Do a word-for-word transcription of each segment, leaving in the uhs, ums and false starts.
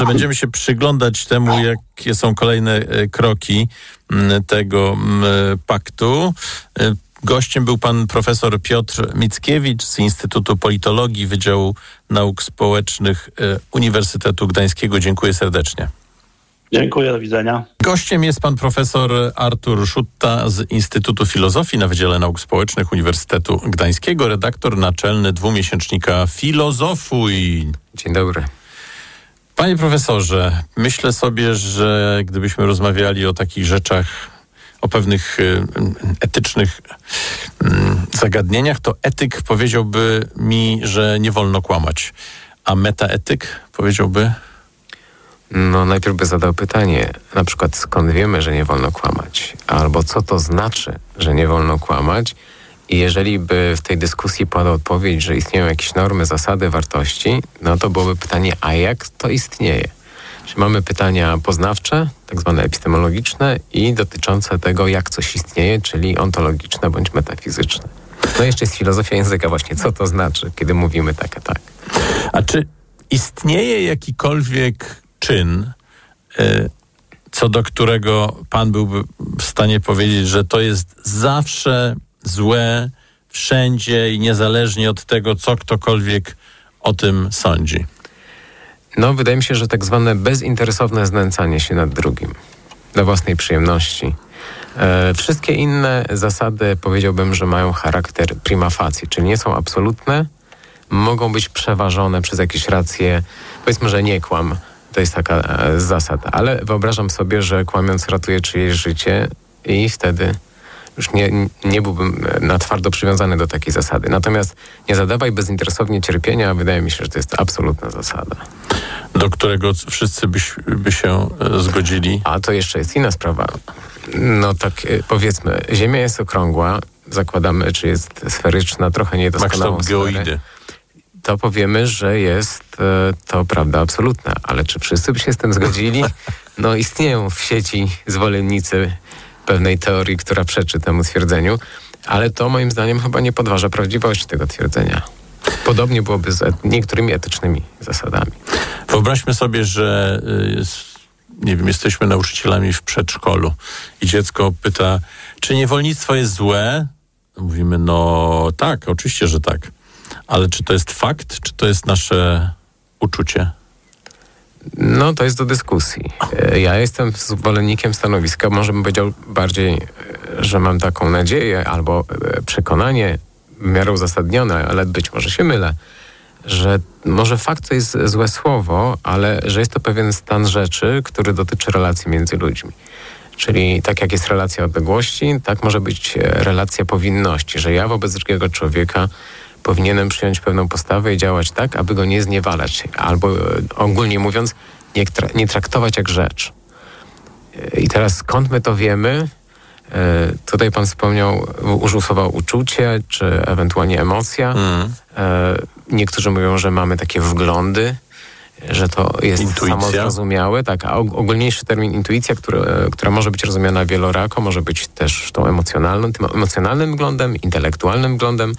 Będziemy się przyglądać temu, jakie są kolejne kroki tego paktu. Gościem był pan profesor Piotr Mickiewicz z Instytutu Politologii Wydziału Nauk Społecznych Uniwersytetu Gdańskiego. Dziękuję serdecznie. Dziękuję, do widzenia. Gościem jest pan profesor Artur Szutta z Instytutu Filozofii na Wydziale Nauk Społecznych Uniwersytetu Gdańskiego, redaktor naczelny dwumiesięcznika Filozofuj. Dzień dobry. Panie profesorze, myślę sobie, że gdybyśmy rozmawiali o takich rzeczach, o pewnych y, etycznych y, zagadnieniach, to etyk powiedziałby mi, że nie wolno kłamać. A metaetyk powiedziałby... No najpierw by zadał pytanie, na przykład skąd wiemy, że nie wolno kłamać? Albo co to znaczy, że nie wolno kłamać? I jeżeli by w tej dyskusji padła odpowiedź, że istnieją jakieś normy, zasady, wartości, no to byłoby pytanie, a jak to istnieje? Czyli mamy pytania poznawcze, tak zwane epistemologiczne i dotyczące tego, jak coś istnieje, czyli ontologiczne bądź metafizyczne. No jeszcze jest filozofia języka właśnie, co to znaczy, kiedy mówimy tak, a tak. A czy istnieje jakikolwiek czyn, y, co do którego pan byłby w stanie powiedzieć, że to jest zawsze złe, wszędzie i niezależnie od tego, co ktokolwiek o tym sądzi? No, wydaje mi się, że tak zwane bezinteresowne znęcanie się nad drugim dla własnej przyjemności. E, wszystkie inne zasady, powiedziałbym, że mają charakter prima facie, czyli nie są absolutne, mogą być przeważone przez jakieś racje, powiedzmy, że nie kłam. To jest taka e, zasada, ale wyobrażam sobie, że kłamiąc ratuję czyjeś życie i wtedy już nie, nie byłbym na twardo przywiązany do takiej zasady. Natomiast nie zadawaj bezinteresownie cierpienia, wydaje mi się, że to jest absolutna zasada. Do którego wszyscy by, by się zgodzili. A to jeszcze jest inna sprawa. No tak powiedzmy, Ziemia jest okrągła, zakładamy, czy jest sferyczna, trochę niedoskonałą Ma kształt geoidy. To powiemy, że jest e, to prawda absolutna. Ale czy wszyscy by się z tym zgodzili? No istnieją w sieci zwolennicy pewnej teorii, która przeczy temu twierdzeniu, ale to moim zdaniem chyba nie podważa prawdziwości tego twierdzenia. Podobnie byłoby z et- niektórymi etycznymi zasadami. Wyobraźmy sobie, że y, nie wiem, jesteśmy nauczycielami w przedszkolu i dziecko pyta, czy niewolnictwo jest złe? Mówimy, no tak, oczywiście, że tak. Ale czy to jest fakt, czy to jest nasze uczucie? No, to jest do dyskusji. Ja jestem zwolennikiem stanowiska, może bym powiedział bardziej, że mam taką nadzieję albo przekonanie w miarę uzasadnione, ale być może się mylę, że może fakt to jest złe słowo, ale że jest to pewien stan rzeczy, który dotyczy relacji między ludźmi. Czyli tak jak jest relacja odległości, tak może być relacja powinności, że ja wobec drugiego człowieka powinienem przyjąć pewną postawę i działać tak, aby go nie zniewalać. Albo ogólnie mówiąc, nie, tra- nie traktować jak rzecz. I teraz skąd my to wiemy? E, tutaj pan wspomniał, użył słowa uczucie, czy ewentualnie emocja. Mm. E, niektórzy mówią, że mamy takie wglądy, że to jest Intuicja. samozrozumiałe. Tak, a ogólniejszy termin intuicja, który, która może być rozumiana wielorako, może być też tą emocjonalną, tym emocjonalnym wglądem, intelektualnym wglądem.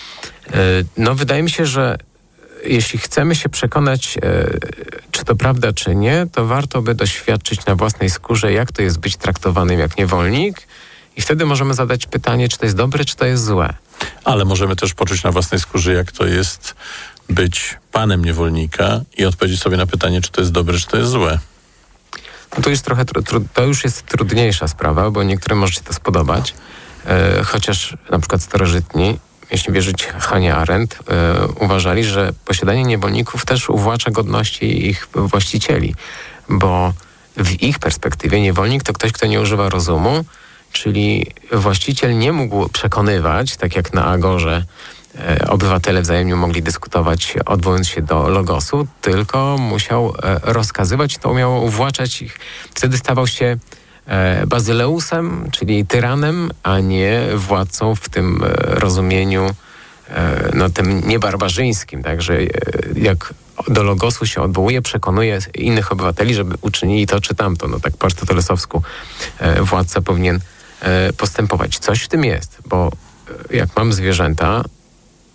No, wydaje mi się, że jeśli chcemy się przekonać, czy to prawda, czy nie, to warto by doświadczyć na własnej skórze, jak to jest być traktowanym jak niewolnik i wtedy możemy zadać pytanie, czy to jest dobre, czy to jest złe. Ale możemy też poczuć na własnej skórze, jak to jest być panem niewolnika i odpowiedzieć sobie na pytanie, czy to jest dobre, czy to jest złe. No to, jest trochę, tru, to już jest trudniejsza sprawa, bo niektórym może się to spodobać, e, chociaż na przykład starożytni, jeśli wierzyć Hanie Arendt, e, uważali, że posiadanie niewolników też uwłacza godności ich właścicieli, bo w ich perspektywie niewolnik to ktoś, kto nie używa rozumu, czyli właściciel nie mógł przekonywać, tak jak na Agorze e, obywatele wzajemnie mogli dyskutować, odwołując się do logosu, tylko musiał e, rozkazywać, to umiało uwłaczać ich. Wtedy stawał się Bazyleusem, czyli tyranem, a nie władcą w tym rozumieniu no, tym niebarbarzyńskim. Także jak do logosu się odwołuje, przekonuje innych obywateli, żeby uczynili to czy tamto. No tak po arystotelesowsku władca powinien postępować. Coś w tym jest, bo jak mam zwierzęta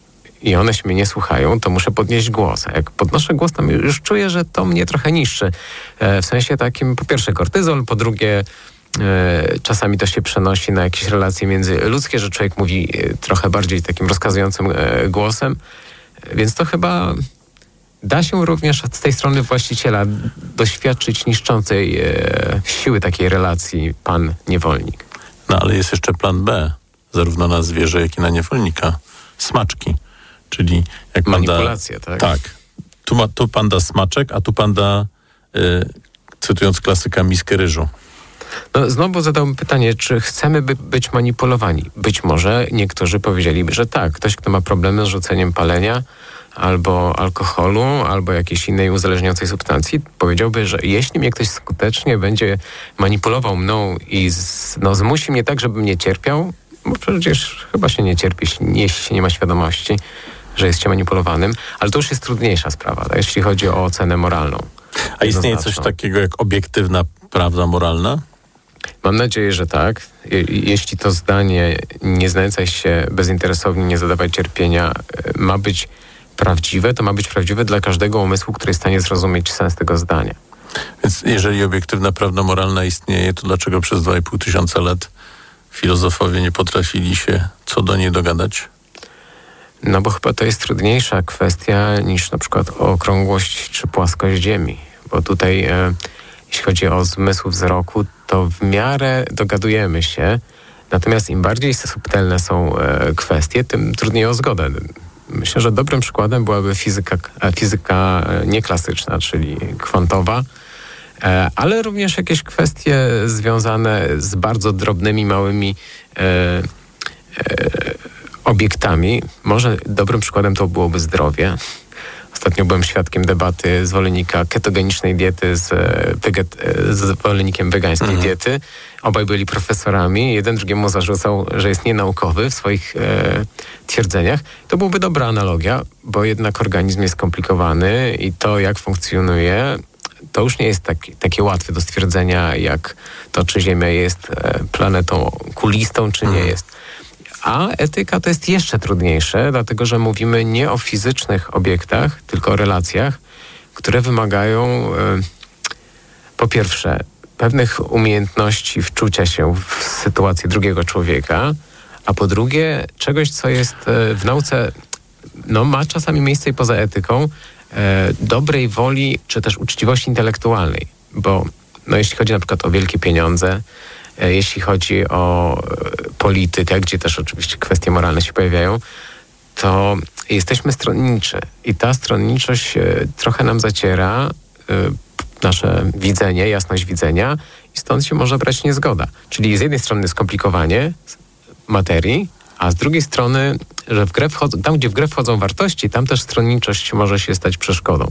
i one się mnie nie słuchają, to muszę podnieść głos. A jak podnoszę głos, to już czuję, że to mnie trochę niszczy. W sensie takim, po pierwsze kortyzol, po drugie czasami to się przenosi na jakieś relacje międzyludzkie, że człowiek mówi trochę bardziej takim rozkazującym głosem. Więc to chyba da się również z tej strony właściciela doświadczyć niszczącej siły takiej relacji pan-niewolnik. No ale jest jeszcze plan B, zarówno na zwierzę, jak i na niewolnika. Smaczki, czyli jak pan manipulacja, da, tak? Tak. Tu, ma, tu pan da smaczek, a tu pan da, y, cytując klasyka, miskę ryżu. No, znowu zadałbym pytanie, czy chcemy by być manipulowani? Być może niektórzy powiedzieliby, że tak. Ktoś, kto ma problemy z rzuceniem palenia albo alkoholu, albo jakiejś innej uzależniającej substancji, powiedziałby, że jeśli mnie ktoś skutecznie będzie manipulował mną i z, no, zmusi mnie tak, żebym nie cierpiał, bo przecież chyba się nie cierpi, jeśli się nie ma świadomości, że jest się manipulowanym, ale to już jest trudniejsza sprawa, tak? Jeśli chodzi o ocenę moralną. A istnieje coś takiego jak obiektywna prawda moralna? Mam nadzieję, że tak. Je, jeśli to zdanie nie znęcaj się bezinteresownie, nie zadawaj cierpienia ma być prawdziwe, to ma być prawdziwe dla każdego umysłu, który jest w stanie zrozumieć sens tego zdania. Więc jeżeli obiektywna prawda moralna istnieje, to dlaczego przez dwa i pół tysiąca lat filozofowie nie potrafili się co do niej dogadać? No bo chyba to jest trudniejsza kwestia niż na przykład okrągłość czy płaskość Ziemi. Bo tutaj e, jeśli chodzi o zmysł wzroku, to w miarę dogadujemy się. Natomiast im bardziej subtelne są e, kwestie, tym trudniej o zgodę. Myślę, że dobrym przykładem byłaby fizyka, fizyka nieklasyczna, czyli kwantowa, e, ale również jakieś kwestie związane z bardzo drobnymi, małymi e, e, obiektami. Może dobrym przykładem to byłoby zdrowie. Ostatnio byłem świadkiem debaty zwolennika ketogenicznej diety z, weget, z zwolennikiem wegańskiej mhm. diety. Obaj byli profesorami. Jeden drugiemu zarzucał, że jest nienaukowy w swoich e, twierdzeniach. To byłaby dobra analogia, bo jednak organizm jest skomplikowany i to, jak funkcjonuje, to już nie jest tak, takie łatwe do stwierdzenia, jak to, czy Ziemia jest e, planetą kulistą, czy nie jest. A etyka to jest jeszcze trudniejsze, dlatego że mówimy nie o fizycznych obiektach, tylko o relacjach, które wymagają e, po pierwsze pewnych umiejętności wczucia się w sytuację drugiego człowieka, a po drugie czegoś, co jest e, w nauce, no ma czasami miejsce i poza etyką, e, dobrej woli czy też uczciwości intelektualnej, bo no, jeśli chodzi na przykład o wielkie pieniądze, jeśli chodzi o politykę, gdzie też oczywiście kwestie moralne się pojawiają, to jesteśmy stronniczy i ta stronniczość trochę nam zaciera nasze widzenie, jasność widzenia i stąd się może brać niezgoda. Czyli z jednej strony skomplikowanie materii, a z drugiej strony, że w grę wchodzą, tam, gdzie w grę wchodzą wartości, tam też stronniczość może się stać przeszkodą.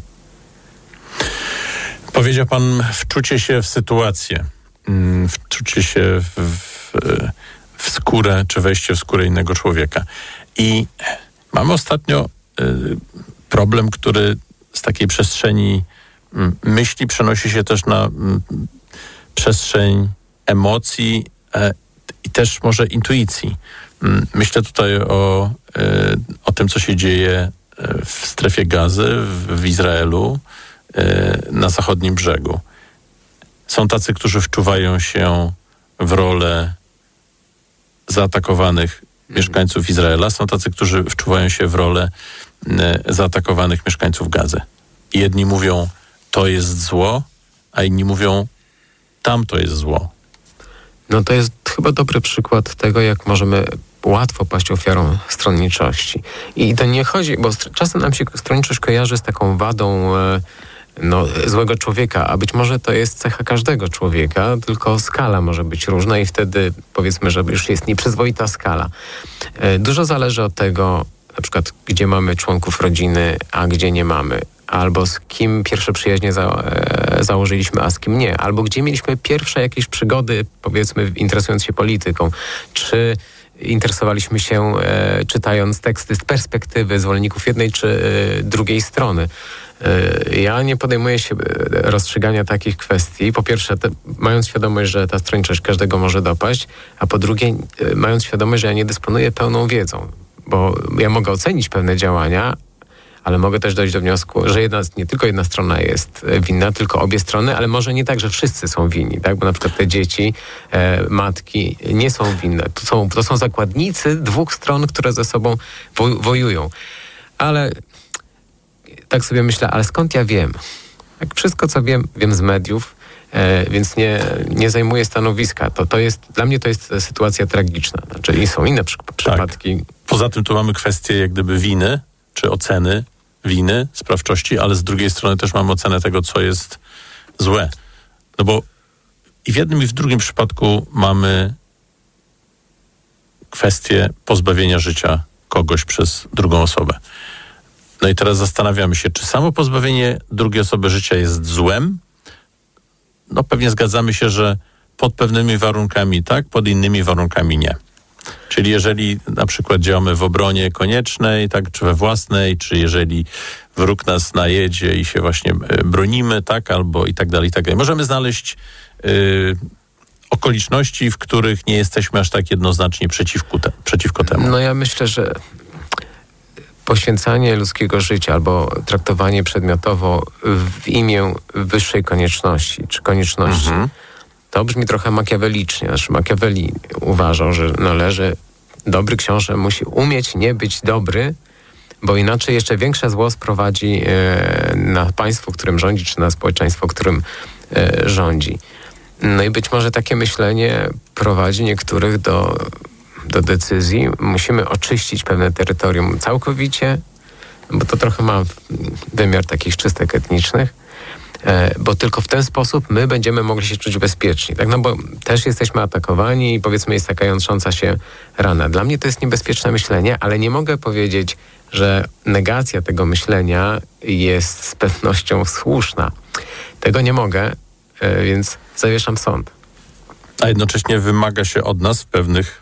Powiedział pan wczucie się w sytuację. Wczucie się w, w, w skórę, czy wejście w skórę innego człowieka. I mamy ostatnio y, problem, który z takiej przestrzeni y, myśli przenosi się też na y, przestrzeń emocji y, i też może intuicji. Y, myślę tutaj o, y, o tym, co się dzieje w strefie Gazy, w, w Izraelu, y, na zachodnim brzegu. Są tacy, którzy wczuwają się w rolę zaatakowanych mieszkańców Izraela. Są tacy, którzy wczuwają się w rolę zaatakowanych mieszkańców Gazy. I jedni mówią, to jest zło, a inni mówią, tam to jest zło. No to jest chyba dobry przykład tego, jak możemy łatwo paść ofiarą stronniczości. I to nie chodzi, bo czasem nam się stronniczość kojarzy z taką wadą e, no, złego człowieka, a być może to jest cecha każdego człowieka, tylko skala może być różna i wtedy powiedzmy, że już jest nieprzyzwoita skala. E, dużo zależy od tego, na przykład gdzie mamy członków rodziny, a gdzie nie mamy. Albo z kim pierwsze przyjaźnie za, e, założyliśmy, a z kim nie. Albo gdzie mieliśmy pierwsze jakieś przygody, powiedzmy, interesując się polityką. Czy interesowaliśmy się, e, czytając teksty z perspektywy zwolenników jednej czy e, drugiej strony. E, ja nie podejmuję się rozstrzygania takich kwestii. Po pierwsze, te, mając świadomość, że ta stronniczość każdego może dopaść, a po drugie, e, mając świadomość, że ja nie dysponuję pełną wiedzą. bo ja mogę ocenić pewne działania, ale mogę też dojść do wniosku, że jedna, nie tylko jedna strona jest winna, tylko obie strony, ale może nie tak, że wszyscy są winni, tak? Bo na przykład te dzieci, e, matki nie są winne. To są, to są zakładnicy dwóch stron, które ze sobą woj, wojują. Ale tak sobie myślę, ale skąd ja wiem? Jak wszystko, co wiem, wiem z mediów, e, więc nie, nie zajmuję stanowiska. To, to jest, dla mnie to jest sytuacja tragiczna. Znaczy, i są inne przy, przypadki. Tak. Poza tym tu mamy kwestię jak gdyby winy, czy oceny winy, sprawczości, ale z drugiej strony też mamy ocenę tego, co jest złe. No bo i w jednym, i w drugim przypadku mamy kwestię pozbawienia życia kogoś przez drugą osobę. No i teraz zastanawiamy się, czy samo pozbawienie drugiej osoby życia jest złem? No pewnie zgadzamy się, że pod pewnymi warunkami tak, pod innymi warunkami nie. Czyli jeżeli na przykład działamy w obronie koniecznej, tak, czy we własnej, czy jeżeli wróg nas najedzie i się właśnie bronimy, tak, albo i tak dalej, i tak dalej. Możemy znaleźć y, okoliczności, w których nie jesteśmy aż tak jednoznacznie przeciwko, te, przeciwko temu. No ja myślę, że poświęcanie ludzkiego życia albo traktowanie przedmiotowo w imię wyższej konieczności, czy konieczności, mhm. to brzmi trochę makiawelicznie. Znaczy Machiavelli uważał, że należy, dobry książę musi umieć nie być dobry, bo inaczej jeszcze większe zło sprowadzi e, na państwo, którym rządzi, czy na społeczeństwo, którym e, rządzi. No i być może takie myślenie prowadzi niektórych do, do decyzji. Musimy oczyścić pewne terytorium całkowicie, bo to trochę ma wymiar takich czystek etnicznych, bo tylko w ten sposób my będziemy mogli się czuć bezpieczni. Tak? No bo też jesteśmy atakowani i powiedzmy jest taka jątrząca się rana. Dla mnie to jest niebezpieczne myślenie, ale nie mogę powiedzieć, że negacja tego myślenia jest z pewnością słuszna. Tego nie mogę, więc zawieszam sąd. A jednocześnie wymaga się od nas w pewnych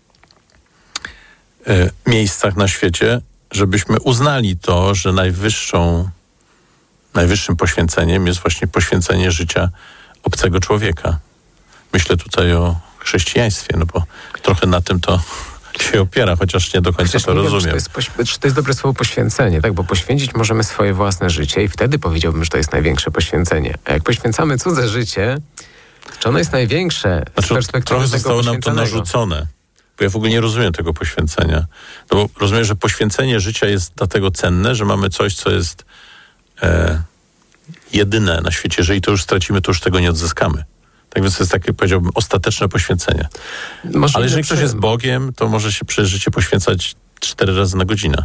y, miejscach na świecie, żebyśmy uznali to, że najwyższą Najwyższym poświęceniem jest właśnie poświęcenie życia obcego człowieka. Myślę tutaj o chrześcijaństwie, no bo trochę na tym to się opiera, chociaż nie do końca Przecież to nie rozumiem. Wiem, czy, to jest, czy to jest dobre słowo poświęcenie, tak? Bo poświęcić możemy swoje własne życie i wtedy powiedziałbym, że to jest największe poświęcenie. A jak poświęcamy cudze życie, czy ono jest największe z znaczy, perspektywy trochę tego zostało nam to narzucone. Bo ja w ogóle nie rozumiem tego poświęcenia. No bo rozumiem, że poświęcenie życia jest dlatego cenne, że mamy coś, co jest E, jedyne na świecie. Jeżeli to już stracimy, to już tego nie odzyskamy. Tak więc to jest takie, powiedziałbym, ostateczne poświęcenie. Może Ale jeżeli ktoś jest Bogiem, to może się przez życie poświęcać cztery razy na godzinę.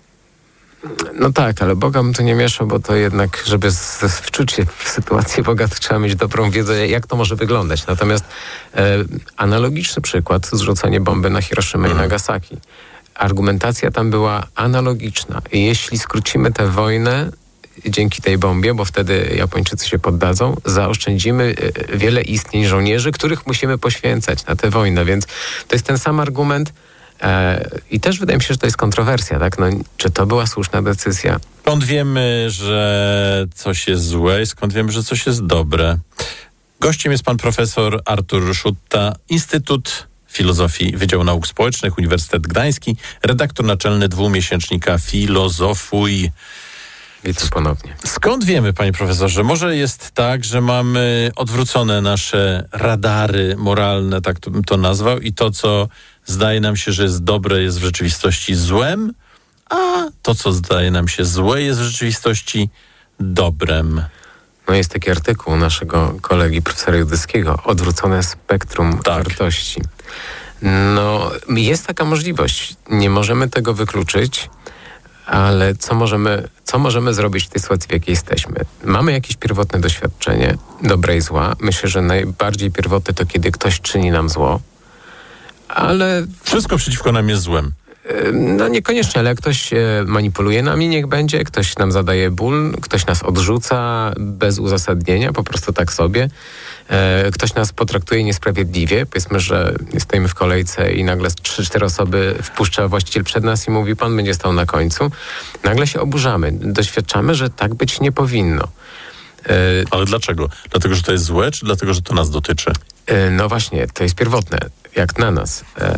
No tak, ale Boga bym tu nie mieszał, bo to jednak, żeby z, wczuć się w sytuację Boga, to trzeba mieć dobrą wiedzę, jak to może wyglądać. Natomiast e, analogiczny przykład, zrzucenie bomby na Hiroszymę hmm. i Nagasaki. Argumentacja tam była analogiczna. I jeśli skrócimy tę wojnę dzięki tej bombie, bo wtedy Japończycy się poddadzą, zaoszczędzimy wiele istnień żołnierzy, których musimy poświęcać na tę wojnę, więc to jest ten sam argument e, i też wydaje mi się, że to jest kontrowersja, tak? No, czy to była słuszna decyzja? Skąd wiemy, że coś jest złe i skąd wiemy, że coś jest dobre? Gościem jest pan profesor Artur Szutta, Instytut Filozofii Wydział Nauk Społecznych, Uniwersytet Gdański, redaktor naczelny dwumiesięcznika Filozofuj. Witam ponownie. Skąd wiemy, panie profesorze? Może jest tak, że mamy odwrócone nasze radary moralne, tak to bym to nazwał, i to, co zdaje nam się, że jest dobre, jest w rzeczywistości złem, a to, co zdaje nam się złe, jest w rzeczywistości dobrem. No jest taki artykuł naszego kolegi profesora Judyskiego, Odwrócone spektrum tak. wartości. No, jest taka możliwość. Nie możemy tego wykluczyć. Ale co możemy, co możemy zrobić w tej sytuacji, w jakiej jesteśmy? Mamy jakieś pierwotne doświadczenie, dobre i zła. Myślę, że najbardziej pierwotne to, kiedy ktoś czyni nam zło. Ale... Wszystko przeciwko nam jest złem. No niekoniecznie, ale jak ktoś manipuluje nami, niech będzie. Ktoś nam zadaje ból, ktoś nas odrzuca bez uzasadnienia, po prostu tak sobie. Ktoś nas potraktuje niesprawiedliwie. Powiedzmy, że stoimy w kolejce i nagle trzy, cztery osoby wpuszcza właściciel przed nas i mówi, pan będzie stał na końcu. Nagle się oburzamy. Doświadczamy, że tak być nie powinno. Ale dlaczego? Dlatego, że to jest złe, czy dlatego, że to nas dotyczy? No właśnie, to jest pierwotne, jak na nas.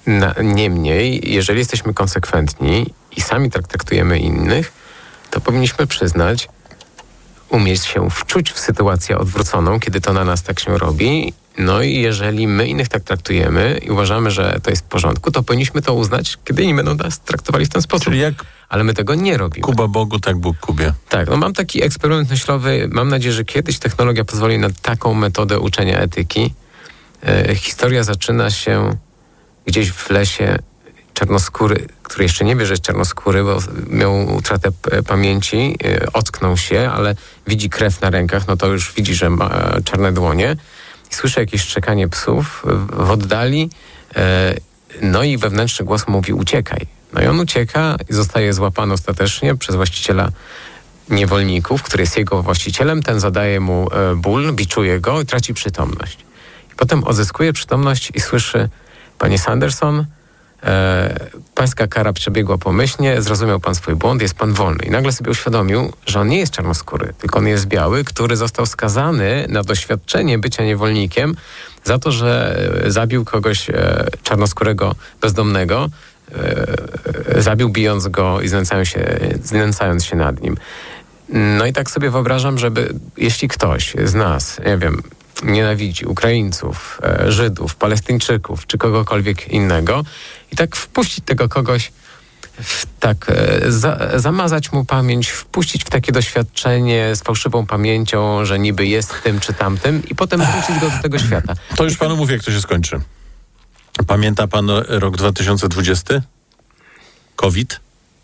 Na, niemniej, jeżeli jesteśmy konsekwentni i sami tak traktujemy innych, to powinniśmy przyznać, umieć się wczuć w sytuację odwróconą, kiedy to na nas tak się robi. No i jeżeli my innych tak traktujemy i uważamy, że to jest w porządku, to powinniśmy to uznać, kiedy inni będą nas traktowali w ten sposób. Czyli jak ale my tego nie robimy. Kuba Bogu, tak Bóg Kubie. Tak, no mam taki eksperyment myślowy. Mam nadzieję, że kiedyś technologia pozwoli na taką metodę uczenia etyki. E, historia zaczyna się gdzieś w lesie. Czarnoskóry, który jeszcze nie wie, że jest czarnoskóry, bo miał utratę p- pamięci, e, ocknął się, ale widzi krew na rękach, no to już widzi, że ma e, czarne dłonie. I słyszy jakieś szczekanie psów w, w oddali. E, no i wewnętrzny głos mówi: uciekaj. No i on ucieka i zostaje złapany ostatecznie przez właściciela niewolników, który jest jego właścicielem. Ten zadaje mu e, ból, biczuje go i traci przytomność. I potem odzyskuje przytomność i słyszy: panie Sanderson, e, pańska kara przebiegła pomyślnie, zrozumiał pan swój błąd, jest pan wolny. I nagle sobie uświadomił, że on nie jest czarnoskóry, tylko on jest biały, który został skazany na doświadczenie bycia niewolnikiem za to, że zabił kogoś e, czarnoskórego bezdomnego, e, zabił bijąc go i znęcając się, znęcając się nad nim. No i tak sobie wyobrażam, żeby jeśli ktoś z nas, nie wiem, nienawidzi Ukraińców, e, Żydów, Palestyńczyków czy kogokolwiek innego i tak wpuścić tego kogoś, w, tak e, za, zamazać mu pamięć, wpuścić w takie doświadczenie z fałszywą pamięcią, że niby jest tym czy tamtym i potem wrócić go do tego świata. To już panu mówię, jak to się skończy. Pamięta pan rok dwa tysiące dwudziesty? COVID?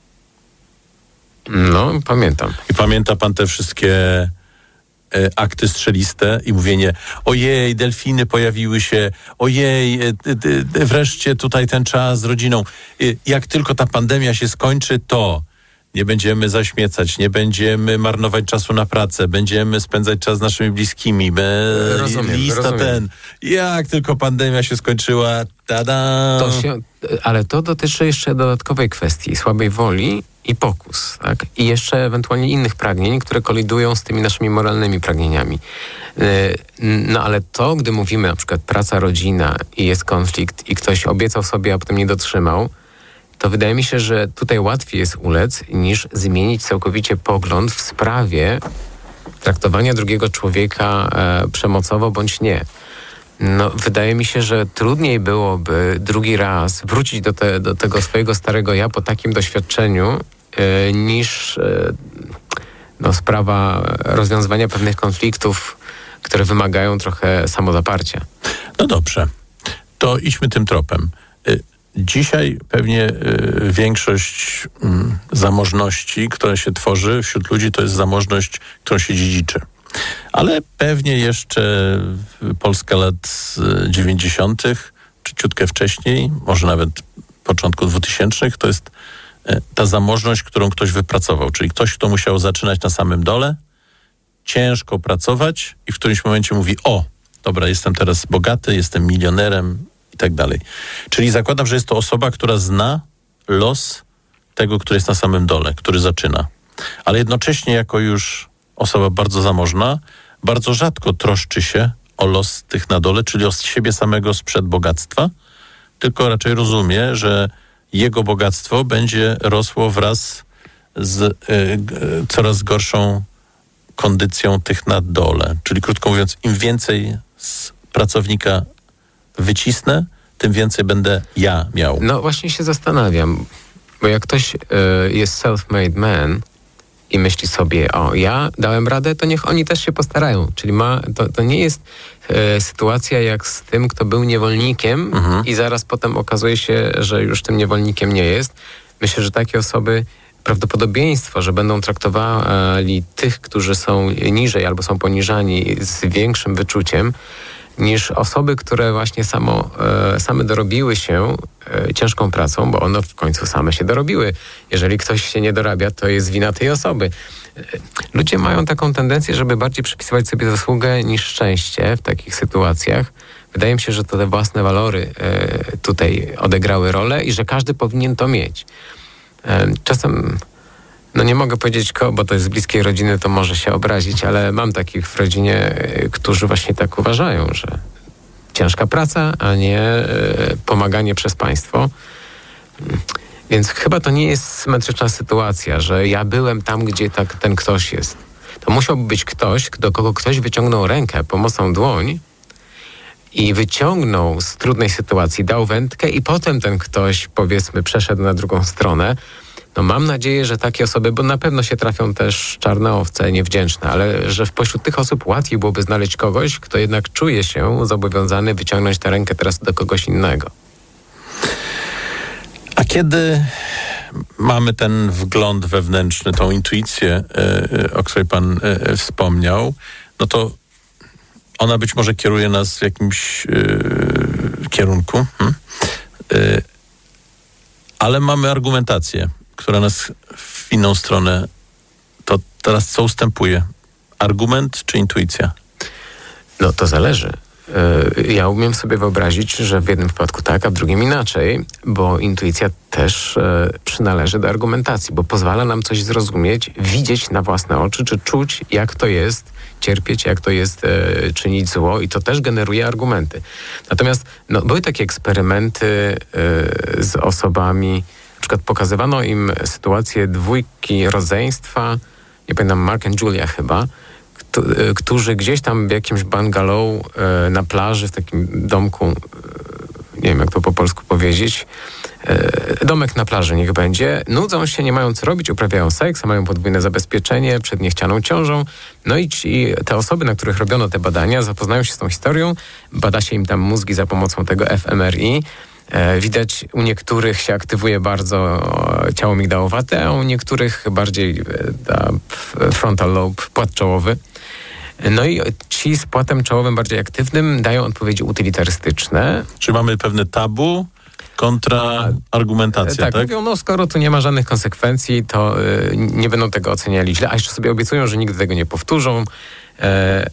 No, pamiętam. I pamięta pan te wszystkie e, akty strzeliste i mówienie: ojej, delfiny pojawiły się, ojej, e, e, e, wreszcie tutaj ten czas z rodziną. E, jak tylko ta pandemia się skończy, to nie będziemy zaśmiecać, nie będziemy marnować czasu na pracę, będziemy spędzać czas z naszymi bliskimi. Be, rozumiem, lista rozumiem. ten. Jak tylko pandemia się skończyła, tada! To się, ale to dotyczy jeszcze dodatkowej kwestii, słabej woli i pokus, tak? I jeszcze ewentualnie innych pragnień, które kolidują z tymi naszymi moralnymi pragnieniami. No ale to, gdy mówimy na przykład praca, rodzina i jest konflikt i ktoś obiecał sobie, a potem nie dotrzymał, to wydaje mi się, że tutaj łatwiej jest ulec, niż zmienić całkowicie pogląd w sprawie traktowania drugiego człowieka e, przemocowo bądź nie. No, wydaje mi się, że trudniej byłoby drugi raz wrócić do, te, do tego swojego starego ja po takim doświadczeniu, e, niż e, no, sprawa rozwiązywania pewnych konfliktów, które wymagają trochę samozaparcia. No dobrze, to idźmy tym tropem. Dzisiaj pewnie y, większość y, zamożności, która się tworzy wśród ludzi, to jest zamożność, którą się dziedziczy. Ale pewnie jeszcze Polska lat dziewięćdziesiątych, czy ciutkę wcześniej, może nawet początku dwutysięcznych, to jest y, ta zamożność, którą ktoś wypracował. Czyli ktoś, kto musiał zaczynać na samym dole, ciężko pracować i w którymś momencie mówi: o, dobra, jestem teraz bogaty, jestem milionerem, i tak dalej. Czyli zakładam, że jest to osoba, która zna los tego, który jest na samym dole, który zaczyna. Ale jednocześnie jako już osoba bardzo zamożna, bardzo rzadko troszczy się o los tych na dole, czyli o siebie samego sprzed bogactwa, tylko raczej rozumie, że jego bogactwo będzie rosło wraz z y, y, coraz gorszą kondycją tych na dole. Czyli krótko mówiąc, im więcej z pracownika wycisnę, tym więcej będę ja miał. No właśnie się zastanawiam, bo jak ktoś y, jest self-made man i myśli sobie: o, ja dałem radę, to niech oni też się postarają. Czyli ma, to, to nie jest y, sytuacja jak z tym, kto był niewolnikiem mhm. i zaraz potem okazuje się, że już tym niewolnikiem nie jest. Myślę, że takie osoby, prawdopodobieństwo, że będą traktowali tych, którzy są niżej albo są poniżani z większym wyczuciem, niż osoby, które właśnie samo, e, same dorobiły się e, ciężką pracą, bo one w końcu same się dorobiły. Jeżeli ktoś się nie dorabia, to jest wina tej osoby. E, ludzie mają taką tendencję, żeby bardziej przypisywać sobie zasługę niż szczęście w takich sytuacjach. Wydaje mi się, że to te własne walory e, tutaj odegrały rolę i że każdy powinien to mieć. E, czasem... No nie mogę powiedzieć kogo, bo to jest z bliskiej rodziny, to może się obrazić, ale mam takich w rodzinie, którzy właśnie tak uważają, że ciężka praca, a nie e, pomaganie przez państwo. Więc chyba to nie jest symetryczna sytuacja, że ja byłem tam, gdzie tak, ten ktoś jest. To musiałby być ktoś, do kogo ktoś wyciągnął rękę, pomocną dłoń i wyciągnął z trudnej sytuacji, dał wędkę i potem ten ktoś, powiedzmy, przeszedł na drugą stronę. No mam nadzieję, że takie osoby, bo na pewno się trafią też czarne owce, niewdzięczne, ale że pośród tych osób łatwiej byłoby znaleźć kogoś, kto jednak czuje się zobowiązany wyciągnąć tę rękę teraz do kogoś innego. A kiedy mamy ten wgląd wewnętrzny, tą intuicję, o której pan wspomniał, no to ona być może kieruje nas w jakimś kierunku, hmm? ale mamy argumentację, która nas w inną stronę, to teraz co ustępuje? Argument czy intuicja? No to zależy. Ja umiem sobie wyobrazić, że w jednym wypadku tak, a w drugim inaczej, bo intuicja też przynależy do argumentacji, bo pozwala nam coś zrozumieć, widzieć na własne oczy, czy czuć, jak to jest cierpieć, jak to jest czynić zło, i to też generuje argumenty. Natomiast no, były takie eksperymenty z osobami, na przykład pokazywano im sytuację dwójki rodzeństwa, nie pamiętam, Mark and Julia chyba, którzy gdzieś tam w jakimś bungalow na plaży, w takim domku, nie wiem jak to po polsku powiedzieć, domek na plaży niech będzie, nudzą się, nie mają co robić, uprawiają seks, mają podwójne zabezpieczenie przed niechcianą ciążą. No i ci, te osoby, na których robiono te badania, zapoznają się z tą historią, bada się im tam mózgi za pomocą tego F M R I. Widać, u niektórych się aktywuje bardzo ciało migdałowate, a u niektórych bardziej ta frontal lobe, płat czołowy. No i ci z płatem czołowym bardziej aktywnym dają odpowiedzi utylitarystyczne. Czy mamy pewne tabu kontra argumentacja, tak? Tak, mówią, no skoro tu nie ma żadnych konsekwencji, to y, nie będą tego oceniali źle, a jeszcze sobie obiecują, że nigdy tego nie powtórzą. Y,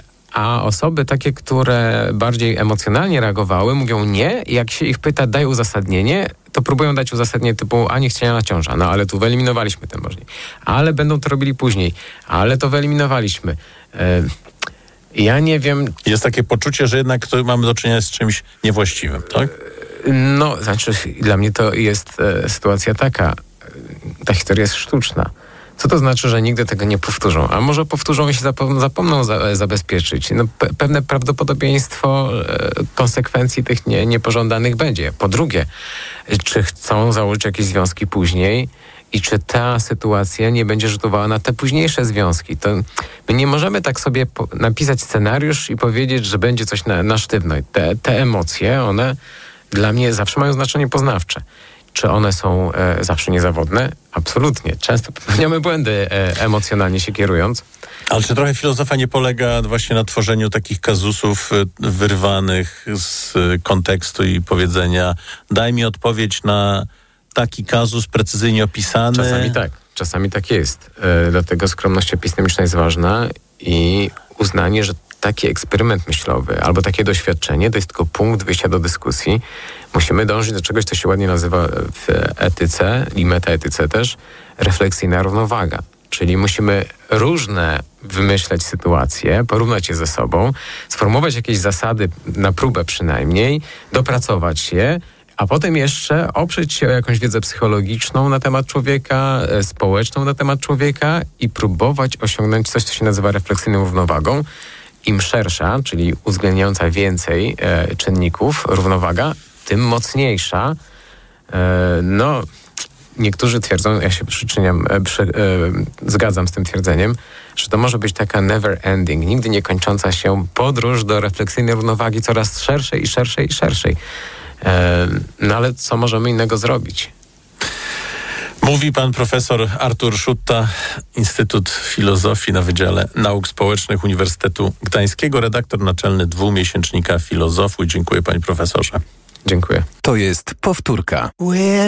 A osoby takie, które bardziej emocjonalnie reagowały, mówią nie. Jak się ich pyta, daj uzasadnienie, to próbują dać uzasadnienie typu, a niechciana ciąża. No ale tu wyeliminowaliśmy ten możliwy. Ale będą to robili później. Ale to wyeliminowaliśmy. E, ja nie wiem... Jest takie poczucie, że jednak to mamy do czynienia z czymś niewłaściwym, tak? No, znaczy dla mnie to jest e, sytuacja taka. Ta historia jest sztuczna. Co to znaczy, że nigdy tego nie powtórzą? A może powtórzą i się zapom- zapomną za- zabezpieczyć? No, pe- pewne prawdopodobieństwo e, konsekwencji tych nie- niepożądanych będzie. Po drugie, czy chcą założyć jakieś związki później i czy ta sytuacja nie będzie rzutowała na te późniejsze związki? To my nie możemy tak sobie po- napisać scenariusz i powiedzieć, że będzie coś na, na sztywno. Te, te emocje, one dla mnie zawsze mają znaczenie poznawcze. Czy one są e, zawsze niezawodne? Absolutnie. Często popełniamy błędy e, emocjonalnie się kierując. Ale czy trochę filozofia nie polega właśnie na tworzeniu takich kazusów e, wyrwanych z e, kontekstu i powiedzenia, daj mi odpowiedź na taki kazus precyzyjnie opisany? Czasami tak. Czasami tak jest. E, dlatego skromność epistemiczna jest ważna i uznanie, że taki eksperyment myślowy albo takie doświadczenie to jest tylko punkt wyjścia do dyskusji. Musimy dążyć do czegoś, co się ładnie nazywa w etyce i metaetyce też refleksyjna równowaga. Czyli musimy różne wymyślać sytuacje, porównać je ze sobą, sformułować jakieś zasady na próbę przynajmniej, dopracować je, a potem jeszcze oprzeć się o jakąś wiedzę psychologiczną na temat człowieka, społeczną na temat człowieka i próbować osiągnąć coś, co się nazywa refleksyjną równowagą. Im szersza, czyli uwzględniająca więcej e, czynników równowaga, tym mocniejsza. E, no, niektórzy twierdzą, ja się przyczyniam, e, przy, e, zgadzam z tym twierdzeniem, że to może być taka never ending, nigdy nie kończąca się podróż do refleksyjnej równowagi coraz szerszej i szerszej i szerszej. E, no ale co możemy innego zrobić? Mówi pan profesor Artur Szutta, Instytut Filozofii na Wydziale Nauk Społecznych Uniwersytetu Gdańskiego, redaktor naczelny dwumiesięcznika Filozofu. Dziękuję panie profesorze. Dziękuję. To jest powtórka.